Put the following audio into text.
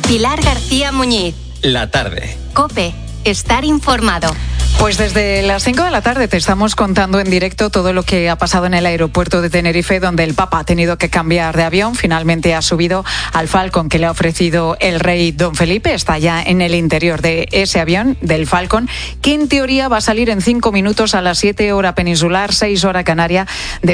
Pilar García Muñiz. La tarde. COPE. Estar informado. Pues desde las 5 de la tarde te estamos contando en directo todo lo que ha pasado en el aeropuerto de Tenerife, donde el Papa ha tenido que cambiar de avión. Finalmente ha subido al Falcon que le ha ofrecido el rey Don Felipe. Está ya en el interior de ese avión, del Falcon, que en teoría va a salir en 5 minutos a las 7 hora peninsular, 6 hora canaria, de